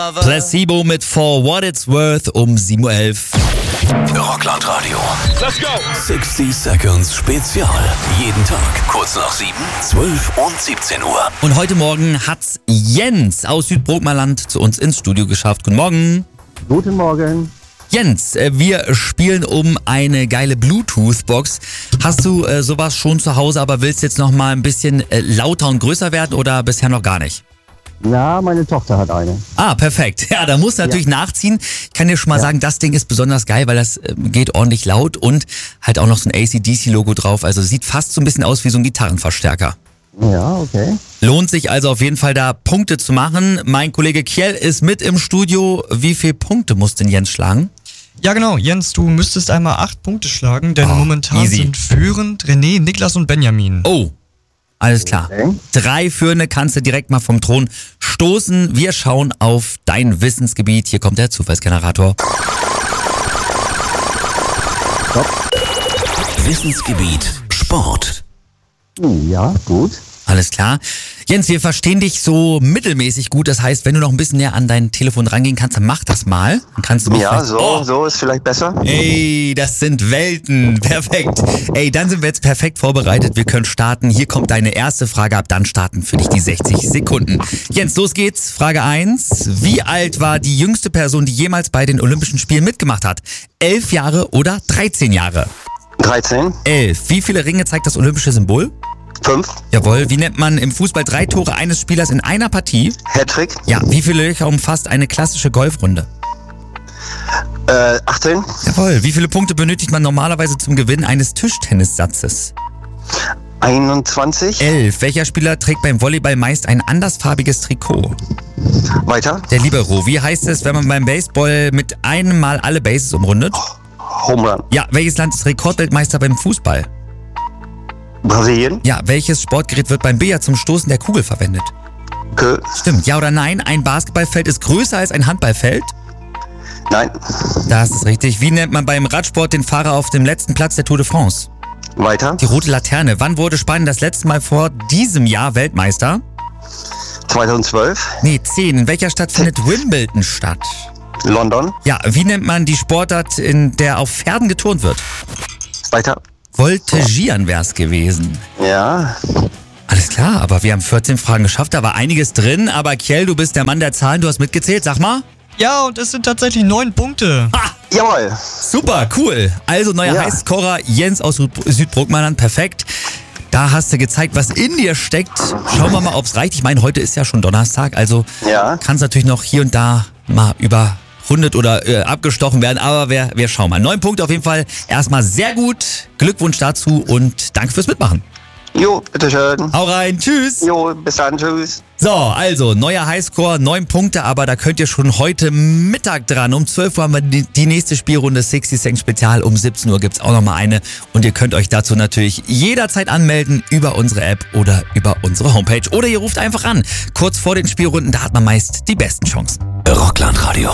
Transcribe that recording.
Placebo mit For What It's Worth um 7.11 Uhr. Rockland Radio. Let's go! 60 Seconds Spezial. Jeden Tag kurz nach 7, 12 und 17 Uhr. Und heute Morgen hat's Jens aus Südbrookmerland zu uns ins Studio geschafft. Guten Morgen. Guten Morgen. Jens, wir spielen um eine geile Bluetooth-Box. Hast du sowas schon zu Hause, aber willst jetzt noch mal ein bisschen lauter und größer werden oder bisher noch gar nicht? Ja, meine Tochter hat eine. Ah, perfekt. Ja, da musst du natürlich nachziehen. Ich kann dir schon mal sagen, das Ding ist besonders geil, weil das geht ordentlich laut und halt auch noch so ein AC/DC-Logo drauf. Also sieht fast so ein bisschen aus wie so ein Gitarrenverstärker. Ja, okay. Lohnt sich also auf jeden Fall da Punkte zu machen. Mein Kollege Kjell ist mit im Studio. Wie viele Punkte muss denn Jens schlagen? Ja genau, Jens, du müsstest einmal 8 Punkte schlagen, denn momentan easy. sind führend René, Niklas und Benjamin. Oh, alles klar. Okay. 3 Führende kannst du direkt mal vom Thron stoßen. Wir schauen auf dein Wissensgebiet. Hier kommt der Zufallsgenerator. Wissensgebiet Sport. Ja, gut. Alles klar. Jens, wir verstehen dich so mittelmäßig gut. Das heißt, wenn du noch ein bisschen näher an dein Telefon rangehen kannst, dann mach das mal. Dann kannst du mich Ja, vielleicht- so ist vielleicht besser. Ey, das sind Welten. Perfekt. Ey, dann sind wir jetzt perfekt vorbereitet. Wir können starten. Hier kommt deine erste Frage ab. Dann starten für dich die 60 Sekunden. Jens, los geht's. Frage 1. Wie alt war die jüngste Person, die jemals bei den Olympischen Spielen mitgemacht hat? 11 Jahre oder 13 Jahre? 13, 11. Wie viele Ringe zeigt das olympische Symbol? 5, Jawohl. Wie nennt man im Fußball 3 Tore eines Spielers in einer Partie? Hattrick, Ja. Wie viele Löcher umfasst eine klassische Golfrunde? 18, Jawohl. Wie viele Punkte benötigt man normalerweise zum Gewinn eines Tischtennissatzes? 21, 11. Welcher Spieler trägt beim Volleyball meist ein andersfarbiges Trikot? weiter, Der Libero. Wie heißt es, wenn man beim Baseball mit einem Mal alle Bases umrundet? Home Run, Ja. Welches Land ist Rekordweltmeister beim Fußball? Brasilien, Ja. Welches Sportgerät wird beim Billard zum Stoßen der Kugel verwendet? Stimmt. Ja oder nein? Ein Basketballfeld ist größer als ein Handballfeld? nein, Das ist richtig. Wie nennt man beim Radsport den Fahrer auf dem letzten Platz der Tour de France? weiter, Die rote Laterne. Wann wurde Spanien das letzte Mal vor diesem Jahr Weltmeister? 2012, Nee, 10. In welcher Stadt findet Wimbledon statt? London, Ja, wie nennt man die Sportart, in der auf Pferden geturnt wird? weiter, Voltigieren wär's gewesen. ja, Alles klar, aber wir haben 14 Fragen geschafft, da war einiges drin. Aber Kjell, du bist der Mann der Zahlen, du hast mitgezählt, sag mal. Ja, und es sind tatsächlich 9 Punkte. jawohl, Super, cool. Also neuer Ja. Highscorer Jens aus Südbrookmerland, perfekt. Da hast du gezeigt, was in dir steckt. Schauen wir mal, ob's reicht. Ich meine, heute ist ja schon Donnerstag, also Ja. kann's natürlich noch hier und da mal überrundet oder abgestochen werden. Aber wir schauen mal. 9 Punkte auf jeden Fall. Erstmal sehr gut. Glückwunsch dazu und danke fürs Mitmachen. jo, bitteschön, Hau rein, tschüss. jo, bis dann, tschüss. So, also neuer Highscore, 9 Punkte, aber da könnt ihr schon heute Mittag dran. Um 12 Uhr haben wir die nächste Spielrunde 60 Seconds Spezial. Um 17 Uhr gibt's auch nochmal eine. Und ihr könnt euch dazu natürlich jederzeit anmelden über unsere App oder über unsere Homepage. Oder ihr ruft einfach an. Kurz vor den Spielrunden, da hat man meist die besten Chancen. Rockland Radio.